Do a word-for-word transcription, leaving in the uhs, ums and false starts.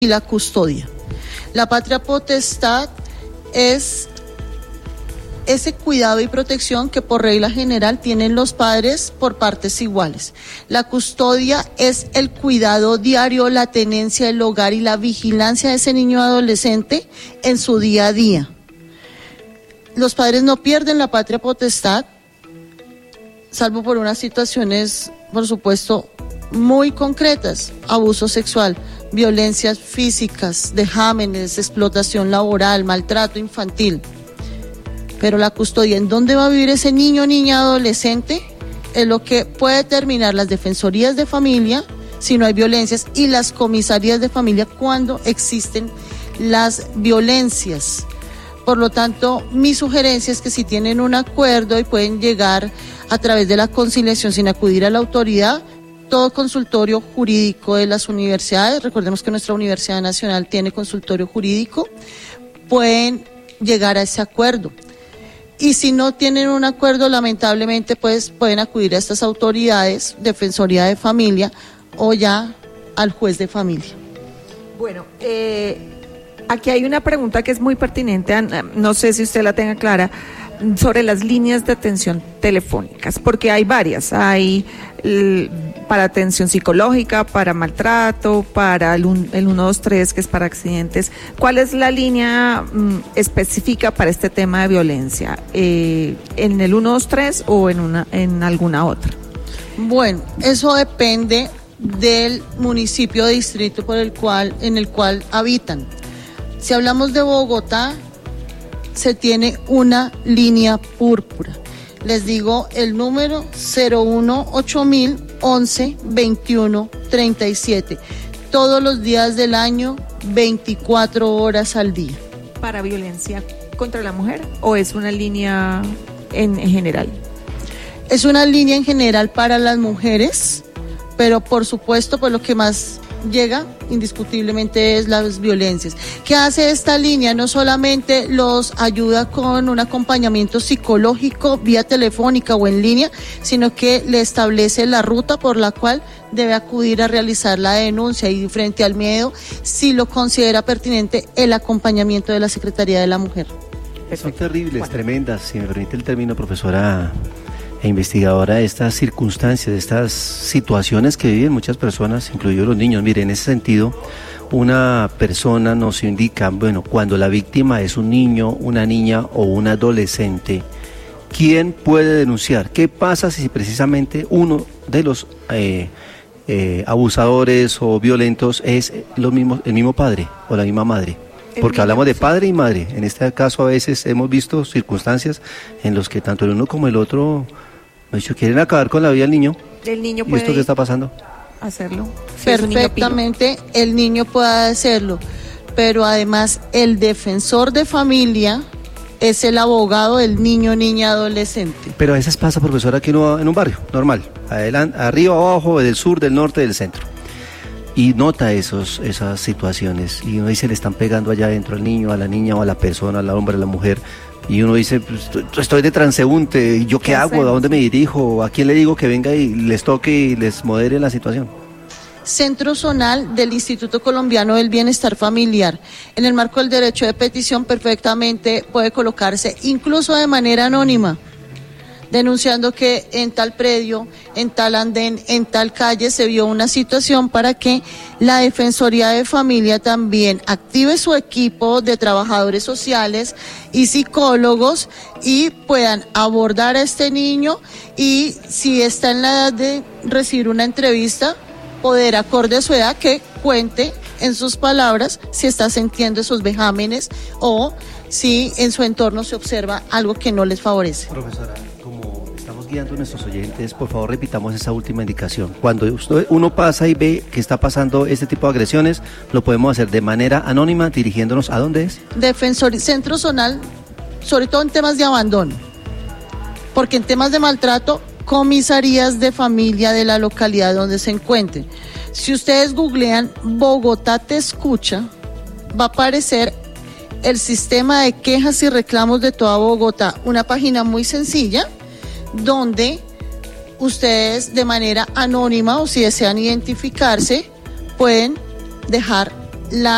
y la custodia. La patria potestad es ese cuidado y protección que por regla general tienen los padres por partes iguales. La custodia es el cuidado diario, la tenencia del hogar y la vigilancia de ese niño adolescente en su día a día. Los padres no pierden la patria potestad, salvo por unas situaciones, por supuesto, muy concretas: abuso sexual, violencias físicas, dejámenes, explotación laboral, maltrato infantil. Pero la custodia, ¿en dónde va a vivir ese niño, niña, adolescente? Es lo que puede determinar las defensorías de familia si no hay violencias y las comisarías de familia cuando existen las violencias. Por lo tanto, mi sugerencia es que si tienen un acuerdo y pueden llegar a través de la conciliación sin acudir a la autoridad, todo consultorio jurídico de las universidades, recordemos que nuestra Universidad Nacional tiene consultorio jurídico, pueden llegar a ese acuerdo. Y si no tienen un acuerdo, lamentablemente, pues pueden acudir a estas autoridades, Defensoría de Familia o ya al juez de familia. Bueno, eh, aquí hay una pregunta que es muy pertinente, no sé si usted la tenga clara, sobre las líneas de atención telefónicas, porque hay varias, hay el, para atención psicológica, para maltrato, para el, el uno dos tres, que es para accidentes. ¿Cuál es la línea mm, específica para este tema de violencia? Eh, ¿En el uno dos tres o en, una, en alguna otra? Bueno, eso depende del municipio o distrito por el cual, en el cual habitan. Si hablamos de Bogotá, se tiene una línea púrpura. Les digo el número cero uno ocho mil once veintiuno treinta y siete. Todos los días del año, veinticuatro horas al día. ¿Para violencia contra la mujer o es una línea en, en general? Es una línea en general para las mujeres, pero por supuesto, pues lo que más llega indiscutiblemente es las violencias. ¿Qué hace esta línea? No solamente los ayuda con un acompañamiento psicológico vía telefónica o en línea, sino que le establece la ruta por la cual debe acudir a realizar la denuncia y frente al miedo, si lo considera pertinente, el acompañamiento de la Secretaría de la Mujer. Son terribles, bueno. Tremendas, si me permite el término, profesora e investigadora, estas circunstancias, estas situaciones que viven muchas personas, incluidos los niños. Mire, en ese sentido, una persona nos indica, bueno, cuando la víctima es un niño, una niña o un adolescente, ¿quién puede denunciar? ¿Qué pasa si precisamente uno de los eh, eh, abusadores o violentos es lo mismo, el mismo padre o la misma madre? Porque hablamos de padre y madre. En este caso a veces hemos visto circunstancias en las que tanto el uno como el otro dicho, quieren acabar con la vida del niño. El niño puede. ¿Y esto qué está pasando? Hacerlo. Si Perfectamente, niño el niño puede hacerlo, pero además el defensor de familia es el abogado del niño, niña, adolescente. Pero a veces pasa, profesora, aquí uno en un barrio normal, adelante, arriba, abajo, del sur, del norte, del centro, y nota esos, esas situaciones, y uno dice, le están pegando allá adentro al niño, a la niña o a la persona, al hombre, a la mujer. Y uno dice, pues, estoy de transeúnte, ¿y yo qué, ¿Qué hago? Hacemos? ¿A dónde me dirijo? ¿A quién le digo que venga y les toque y les modere la situación? Centro Zonal del Instituto Colombiano del Bienestar Familiar. En el marco del derecho de petición perfectamente puede colocarse, incluso de manera anónima, denunciando que en tal predio, en tal andén, en tal calle se vio una situación, para que la Defensoría de Familia también active su equipo de trabajadores sociales y psicólogos y puedan abordar a este niño, y si está en la edad de recibir una entrevista, poder, acorde a su edad, que cuente en sus palabras si está sintiendo esos vejámenes o si en su entorno se observa algo que no les favorece. Profesora, guiando a nuestros oyentes, por favor repitamos esa última indicación. Cuando uno pasa y ve que está pasando este tipo de agresiones, lo podemos hacer de manera anónima, dirigiéndonos ¿a dónde es? Defensor, Centro Zonal, sobre todo en temas de abandono, porque en temas de maltrato, comisarías de familia de la localidad donde se encuentren. Si ustedes googlean Bogotá Te Escucha, va a aparecer el sistema de quejas y reclamos de toda Bogotá, una página muy sencilla, donde ustedes de manera anónima o si desean identificarse pueden dejar la